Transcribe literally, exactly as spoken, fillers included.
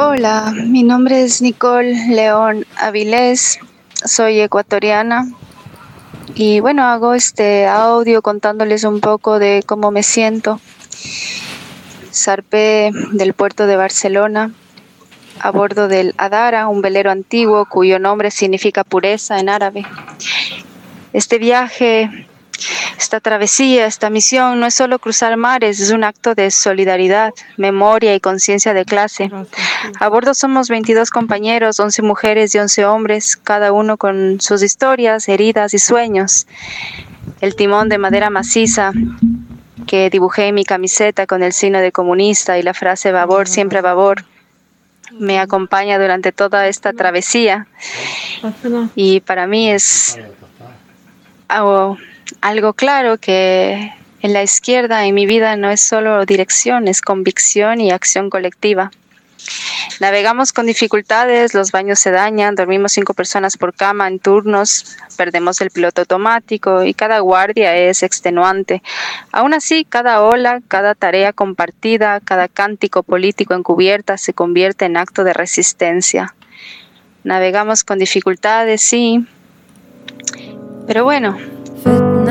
Hola, mi nombre es Nicole León Avilés, soy ecuatoriana y bueno, hago este audio contándoles un poco de cómo me siento. Zarpé del puerto de Barcelona a bordo del Adara, un velero antiguo cuyo nombre significa pureza en árabe. Este viaje, esta travesía, esta misión no es solo cruzar mares, es un acto de solidaridad, memoria y conciencia de clase. A bordo somos veintidós compañeros, once mujeres y once hombres, cada uno con sus historias, heridas y sueños. El timón de madera maciza que dibujé en mi camiseta con el signo de comunista y la frase babor, siempre babor, me acompaña durante toda esta travesía. Y para mí es algo, algo claro que en la izquierda, en mi vida, no es solo dirección, es convicción y acción colectiva. Navegamos con dificultades, los baños se dañan, dormimos cinco personas por cama en turnos, perdemos el piloto automático y cada guardia es extenuante. Aún así, cada ola, cada tarea compartida, cada cántico político encubierta se convierte en acto de resistencia. Navegamos con dificultades, sí, pero bueno,